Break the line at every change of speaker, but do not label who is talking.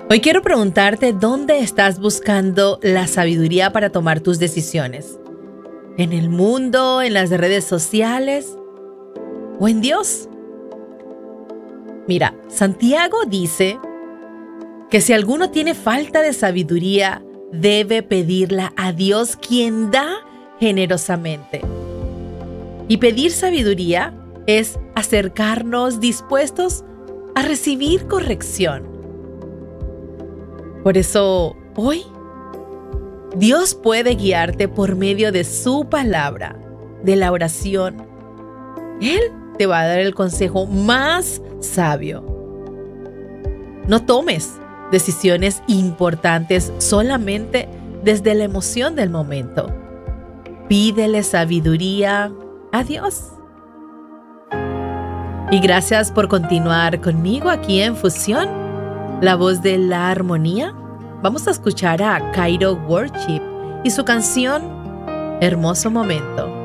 Hoy quiero preguntarte dónde estás buscando la sabiduría para tomar tus decisiones. ¿En el mundo, en las redes sociales o en Dios? Mira, Santiago dice que si alguno tiene falta de sabiduría, debe pedirla a Dios, quien da generosamente. Y pedir sabiduría es acercarnos dispuestos a recibir corrección. Por eso, hoy, Dios puede guiarte por medio de su palabra, de la oración. Él te va a dar el consejo más sabio. No tomes decisiones importantes solamente desde la emoción del momento. Pídele sabiduría a Dios. Y gracias por continuar conmigo aquí en Fusión, la voz de la armonía. Vamos a escuchar a Cairo Worship y su canción Hermoso Momento.